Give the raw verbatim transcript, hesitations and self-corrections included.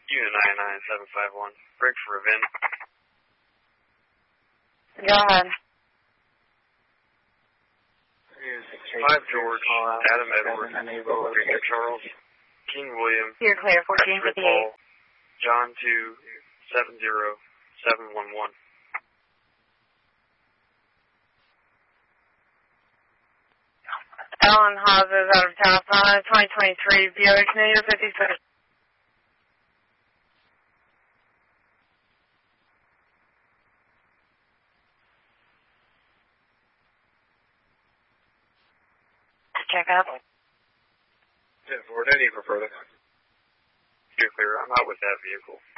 Unit nine nine seven five one. Break for event. Go ahead. five George, Adam Edward, Victor Charles, King William, You're clear, fourteen fifty-eight. John two, seven zero, seven one one. Alan Haas is out of town on a twenty twenty-three Buick Native fifty-six. Check up. ten four, any for further. You're clear, I'm out with that vehicle.